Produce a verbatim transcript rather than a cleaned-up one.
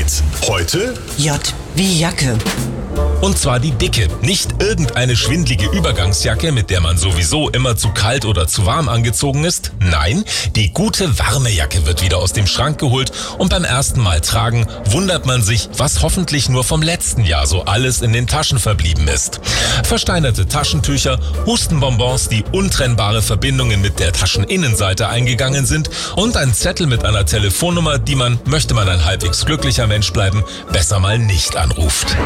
Update. Heute J wie Jacke. Und zwar die dicke, nicht irgendeine schwindlige Übergangsjacke, mit der man sowieso immer zu kalt oder zu warm angezogen ist. Nein, die gute warme Jacke wird wieder aus dem Schrank geholt und beim ersten Mal tragen wundert man sich, was hoffentlich nur vom letzten Jahr so alles in den Taschen verblieben ist. Versteinerte Taschentücher, Hustenbonbons, die untrennbare Verbindungen mit der Tascheninnenseite eingegangen sind und ein Zettel mit einer Telefonnummer, die man, möchte man ein halbwegs glücklicher Mensch bleiben, besser mal nicht anruft.